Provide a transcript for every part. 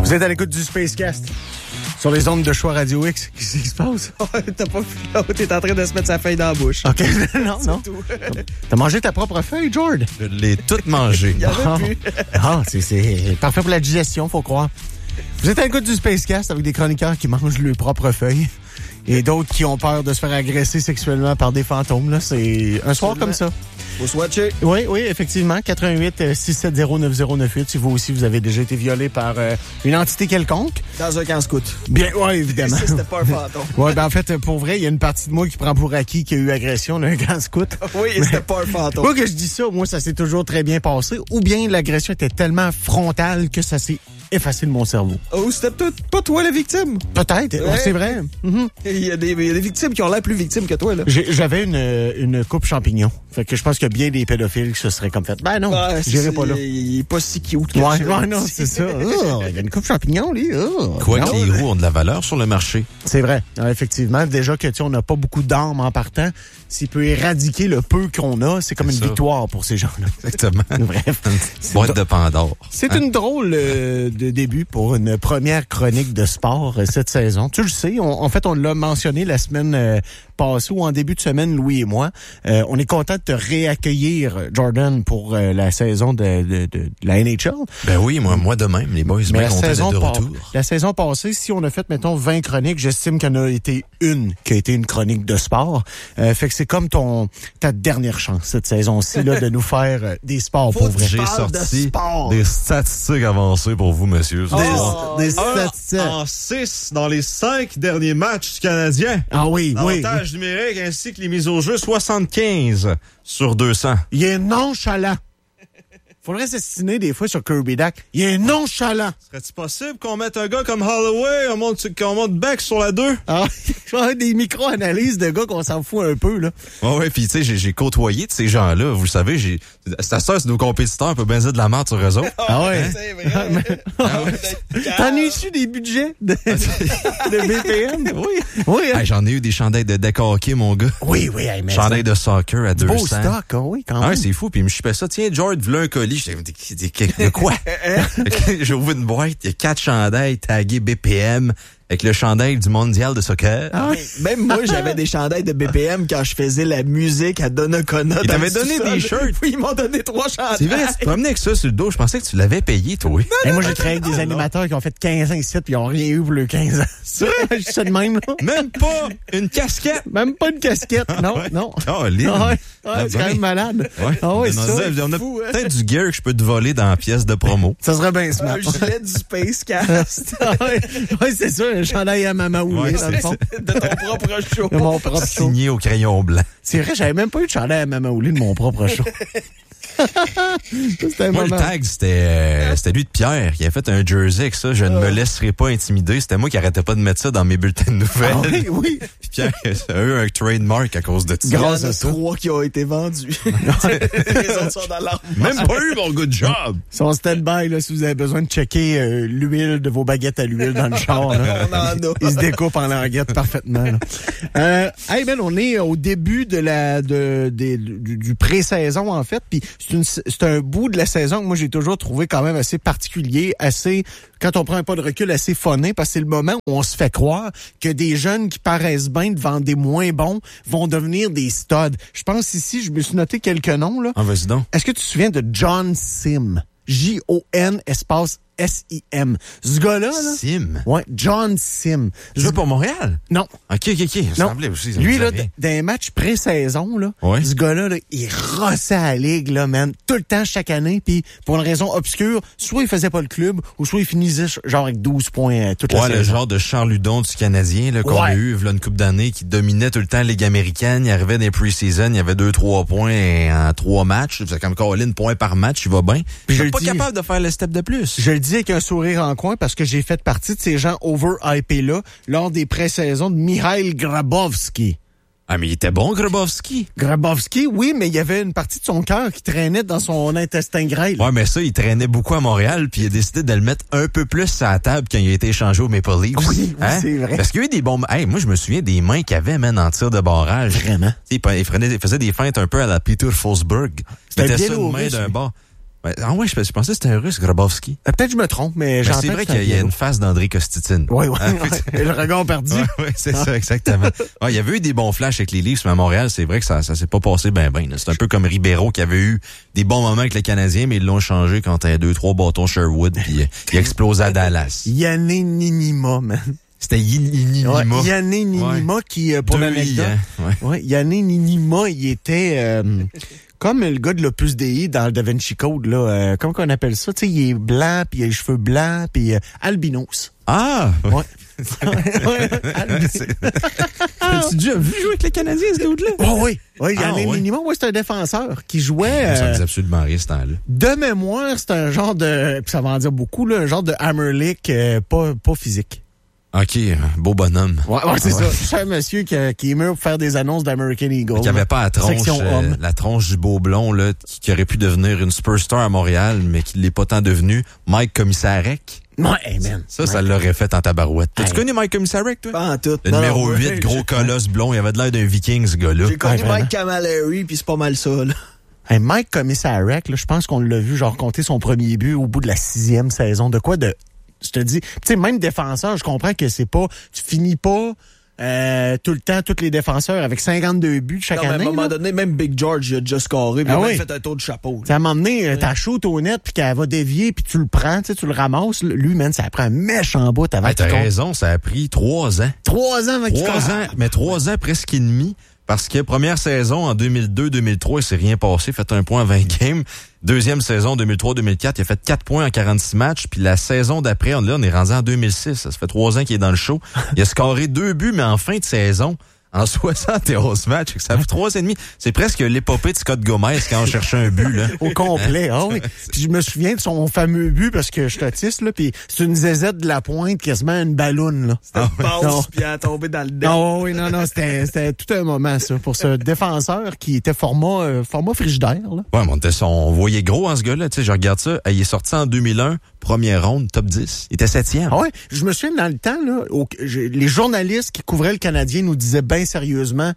Vous êtes à l'écoute du Spacecast sur les ondes de Choix Radio X. Qu'est-ce qui se passe? T'as pas vu là où t'es en train de se mettre sa feuille dans la bouche. OK. non. T'as mangé ta propre feuille, Jord? Je l'ai toute mangée. Il y en a plus. C'est parfait pour la digestion, faut croire. Vous êtes à l'écoute du Spacecast avec des chroniqueurs qui mangent leur propre feuille et d'autres qui ont peur de se faire agresser sexuellement par des fantômes. Là, c'est un soir comme ça. Faut swatcher. Oui, effectivement. 88-670-9098. Si vous aussi, vous avez déjà été violé par une entité quelconque. Dans un camp scout. Bien, oui, évidemment. Ça, c'était pas un fantôme. Oui, en fait, pour vrai, il y a une partie de moi qui prend pour acquis qu'il y a eu agression d'un camp scout. Oui, c'était pas un fantôme. Moi, que je dis ça, moi, ça s'est toujours très bien passé. Ou bien l'agression était tellement frontale que ça s'est effacé de mon cerveau. Oh, c'était peut-être pas toi la victime. Peut-être, ouais. C'est vrai. Mm-hmm. Il y a des victimes qui ont l'air plus victimes que toi, là. J'avais une coupe champignon. Fait que je pense qu'il y a bien des pédophiles qui se seraient comme fait. Ben non, j'irai pas là. Il est pas si cute que ouais, non, c'est ça. Il y a une coupe champignon, lui. Quoi que les roues ont de la valeur sur le marché. C'est vrai. Alors, effectivement, déjà que on n'a pas beaucoup d'armes en partant, s'il peut éradiquer le peu qu'on a, c'est comme une victoire pour ces gens-là. Exactement. Bref. Boîte de Pandore. C'est une drôle de début pour une première chronique de sport cette saison. Tu le sais, en fait, on l'a mentionné la semaine passée ou en début de semaine, Louis et moi. On est content de te réaccueillir, Jordan, pour la saison de la NHL. Ben oui, moi de même, les boys, bien contents d'être de retour. La saison passée, si on a fait, mettons, 20 chroniques, j'estime qu'il y en a été une qui a été une chronique de sport. Fait que c'est comme ta dernière chance cette saison-ci là, de nous faire des sports pour vrai. J'ai sorti des statistiques avancées pour vous, monsieur. Des statistiques. En 6 dans les 5 derniers matchs du Canadien. Ah oui, L'avantage numérique ainsi que les mises au jeu, 75 sur 200. Il est nonchalant. Faudrait s'estimer des fois sur Kirby Dack. Il est nonchalant. Serait-il possible qu'on mette un gars comme Holloway, qu'on monte back sur la 2? Ah, des micro-analyses de gars qu'on s'en fout un peu, là. Ouais, puis tu sais, j'ai côtoyé de ces gens-là. Vous le savez, c'est nos compétiteurs, on peut bien dire de la merde sur eux autres. Ah ouais? C'est vrai. T'en-es-tu des budgets de BPM? Oui. Hey, j'en ai eu des chandails de deck hockey, mon gars. Oui, mais chandails de soccer à 200. Beau stock, oui, quand même. Ouais, c'est fou. Puis il me chipait ça. Tiens, George, v'là un colis. De quoi? J'ai ouvert une boîte, il y a 4 chandails tagués BPM avec le chandail du mondial de soccer. Ah, même moi, j'avais des chandails de BPM quand je faisais la musique à Donnacona. Ils t'avaient donné des shirts. Oui, ils m'ont donné 3 chandails. C'est vrai, tu te promenais avec ça sur le dos. Je pensais que tu l'avais payé, toi. Moi, j'ai travaillé avec des animateurs qui ont fait 15 ans ici puis ils n'ont rien eu pour le 15 ans. C'est vrai? Je sais de même, là. Même pas une casquette. Même pas une casquette. Non. Oh, Lynn. C'est quand même malade. Ouais. On a peut-être du gear que je peux te voler dans la pièce de promo. Ça serait bien smart. Un gilet du Spacecast. Oui, c'est ça, un chandail à Maman Oulé, dans le fond. De ton propre show. De mon propre show. Signé au crayon blanc. C'est vrai, j'avais même pas eu de chandail à Maman Oulé de mon propre show. Moi, le tag, c'était lui de Pierre. Il a fait un jersey avec ça. Je ne me laisserai pas intimider. C'était moi qui arrêtais pas de mettre ça dans mes bulletins de nouvelles. Ah, oui. Puis Pierre a eu un trademark à cause de ça. Grâce à ça. 3 qui ont été vendus. Les autres sont dans l'armoire. Même pas eu mon good job. Ils sont stand-by, là, si vous avez besoin de checker l'huile de vos baguettes à l'huile dans le char. Là. On en a. Ils se découpent en languettes parfaitement. Hey Ben, on est au début du pré-saison, en fait. Puis c'est un bout de la saison que moi, j'ai toujours trouvé quand même assez particulier, assez, quand on prend un pas de recul, assez phoné, parce que c'est le moment où on se fait croire que des jeunes qui paraissent bien devant des moins bons vont devenir des studs. Je pense ici, je me suis noté quelques noms, là. Ah, vas-y donc. Est-ce que tu te souviens de John Sim? Jon espace S-I-M. Ce gars-là, là. Sim? Ouais, John Sim. Tu joues pour Montréal? Non. OK. Non. Lui, là, dans les matchs pré-saison, là, ouais. Ce gars-là, là, il rossait à la ligue, là, man, tout le temps, chaque année, puis pour une raison obscure, soit il faisait pas le club, ou soit il finissait genre avec 12 points toute la saison. Ouais, le genre de Charles Hudon du Canadien, là, qu'on a eu, il y a une couple d'années, qui dominait tout le temps la Ligue américaine. Il arrivait dans les pre-season, il y avait 2-3 points en 3 matchs. C'est comme Colin, point par match, il va bien. Puis je suis pas capable de faire le step de plus. Je le dis avec un sourire en coin parce que j'ai fait partie de ces gens over-hypés-là lors des pré-saisons de Mikhail Grabovski. Ah, mais il était bon, Grabovski. Grabovski, oui, mais il y avait une partie de son cœur qui traînait dans son intestin grêle. Ouais, mais ça, il traînait beaucoup à Montréal, puis il a décidé de le mettre un peu plus sur la table quand il a été échangé au Maple Leafs. Oui, c'est vrai. Parce qu'il y a eu des bons... Hey, moi, je me souviens des mains qu'il avait, man, en tir de barrage. Vraiment? Il faisait des feintes un peu à la Peter Forsberg. C'était ça une main Biélorusse, d'un bas. Ah ouais, je pensais que c'était un Russe, Grabowski. Peut-être que je me trompe, mais j'entends. C'est vrai qu'il y a une face d'André Kostitine. Oui. Le regard perdu. Oui, c'est ça, exactement. Il y avait eu des bons flashs avec les Leafs, mais à Montréal, c'est vrai que ça s'est pas passé bien. C'est un peu comme Ribeiro qui avait eu des bons moments avec les Canadiens, mais ils l'ont changé quand il y a 2-3 bâtons Sherwood, puis il a explosé à Dallas. Yanné Ninima, man. C'était Ninima. Ouais, Yanné Ninima qui, pour l'anecdote. Yanné Ninima, il était comme le gars de l'Opus Dei dans le Da Vinci Code, là. Comment qu'on appelle ça? Tu sais, il est blanc, puis il a les cheveux blancs, puis albinos. Ah! Ouais. As-tu déjà vu jouer avec les Canadiens, ce dude-là? Oui, Yanné Ninima, c'est un défenseur qui jouait. Ça me faisait absolument rien, ce temps-là. De mémoire, c'est un genre de, puis ça va en dire beaucoup, là, un genre de Hammerlick, pas physique. OK, beau bonhomme. Ouais, c'est ça. C'est un monsieur qui est mieux pour faire des annonces d'American Eagle. Qui avait pas la tronche du beau blond, là, qui aurait pu devenir une superstar à Montréal, mais qui l'est pas tant devenu. Mike Commissarek. Ouais, man. Ça l'aurait fait en tabarouette. T'as-tu connu Mike Commissarek, toi? Pas en tout. Le numéro 8, gros colosse blond. Il avait de l'air d'un viking, ce gars-là. J'ai connu Mike Camilleri, puis c'est pas mal ça, là. Hey, Mike Commissarek, là, je pense qu'on l'a vu, genre, compter son premier but au bout de la 6e saison. De quoi de... Je te dis, tu sais, même défenseur, je comprends que c'est pas, tu finis pas tout le temps, tous les défenseurs avec 52 buts chaque année. À un moment donné, même Big George, il a déjà scoré, puis il a même fait un tour de chapeau. À un moment donné, t'as shoot au net, puis qu'elle va dévier, puis tu le prends, tu le ramasses. Lui, man, ça prend un méchant bout avant qu'il T'as raison, ça a pris 3 ans. 3 ans avant qu'il compte. 3 ans, mais 3 ans presque et demi. Parce que première saison, en 2002-2003, il s'est rien passé, fait un point en 20 games. Deuxième saison, 2003-2004, il a fait 4 points en 46 matchs. Puis la saison d'après, on est rendu en 2006. Ça fait 3 ans qu'il est dans le show. Il a scoré 2 buts, mais en fin de saison, en 71 matchs. Ça fait 3 ans et demi. C'est presque l'épopée de Scott Gomez quand on cherchait un but, là. Au complet, oui. Puis je me souviens de son fameux but parce que je suis autiste, là. Puis c'est une zézette de la pointe, quasiment une balloune, là. C'était une passe, puis elle a tombé dans le dent. Non, c'était tout un moment, ça, pour ce défenseur qui était format frigidaire, là. Ouais, mais on voyait gros en ce gars-là. Tu sais, je regarde ça. Il est sorti en 2001, première ronde, top 10. Il était 7e. Ah ouais. Je me souviens, dans le temps, là, les journalistes qui couvraient le Canadien nous disaient bien sérieusement,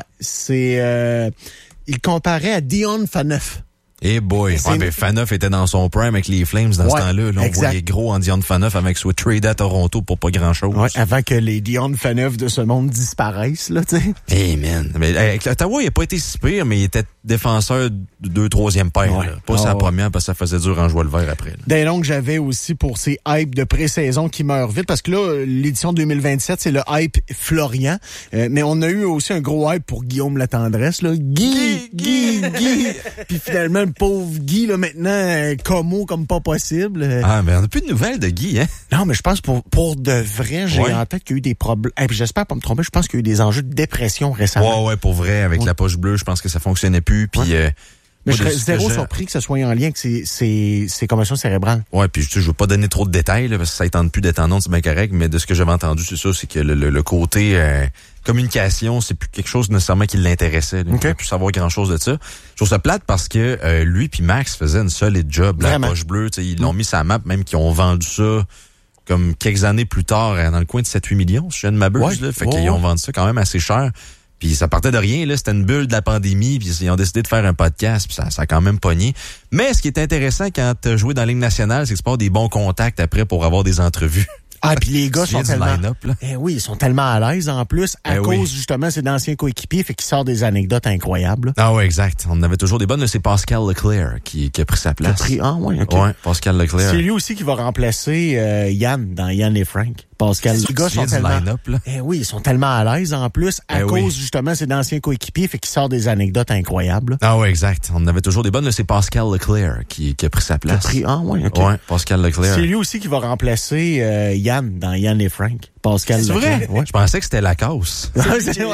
il comparait à Dion Phaneuf. Eh boy. Mais Phaneuf était dans son prime avec les Flames dans ce temps-là. Là, on voyait gros en Dion Phaneuf avec soit trade à Toronto pour pas grand-chose. Ouais, avant que les Dion Phaneuf de ce monde disparaissent, là, tu sais. Hey, man. Mais avec Ottawa, il a pas été si pire, mais il était défenseur de 2e, 3e paire. Ouais. Pas sa première, parce que ça faisait dur en jouer le vert après. Dès donc, j'avais aussi pour ces hypes de pré-saison qui meurent vite, parce que là, l'édition 2027, c'est le hype Florian. Mais on a eu aussi un gros hype pour Guillaume Latendresse, là. Guy! Puis finalement, le pauvre Guy, là, maintenant, como comme pas possible. Ah, mais on n'a plus de nouvelles de Guy, hein? Non, mais je pense pour de vrai, j'ai en tête qu'il y a eu des problèmes. Et puis j'espère pas me tromper, je pense qu'il y a eu des enjeux de dépression récemment. Ouais, pour vrai, avec la poche bleue, je pense que ça fonctionnait plus. Puis, mais je serais zéro surpris que ce soit en lien avec ces commotions cérébrales. Ouais, puis je veux pas donner trop de détails, là, parce que ça ne tente plus d'être en ondes, c'est bien correct, mais de ce que j'avais entendu, c'est ça, c'est que le côté communication, c'est plus quelque chose nécessairement qui l'intéressait. Il ne peut plus savoir grand-chose de ça. Je trouve ça plate parce que lui puis Max faisaient une solide job, la poche bleue. Ils l'ont mis sur la map, même qu'ils ont vendu ça comme quelques années plus tard, dans le coin de 7-8 millions, si je ne m'abuse. Là, fait qu'ils ont vendu ça quand même assez cher. Puis ça partait de rien, là, c'était une bulle de la pandémie, puis ils ont décidé de faire un podcast, puis ça a quand même pogné. Mais ce qui est intéressant quand tu as joué dans la Ligue nationale, c'est que tu peux avoir des bons contacts après pour avoir des entrevues. Ah, puis les gars sont tellement... là. Ils sont tellement à l'aise en plus, à cause justement, c'est d'anciens coéquipiers, fait qu'ils sortent des anecdotes incroyables. Ah ouais, exact. On avait toujours des bonnes. C'est Pascal Leclerc qui a pris sa place. Ouais, Pascal Leclerc. C'est lui aussi qui va remplacer Yann dans Yann et Frank. Pascal, les gars sont tellement... ils sont tellement à l'aise en plus, à cause justement, c'est d'anciens coéquipiers, fait qu'ils sortent des anecdotes incroyables. Ah ouais, exact. On avait toujours des bonnes. C'est Pascal Leclerc qui a pris sa place. Ouais, Pascal Leclerc. C'est lui aussi qui va remplacer Yann dans Yann et Frank. Pascal Leclerc. C'est vrai? Ouais. Je pensais que c'était Lacoste.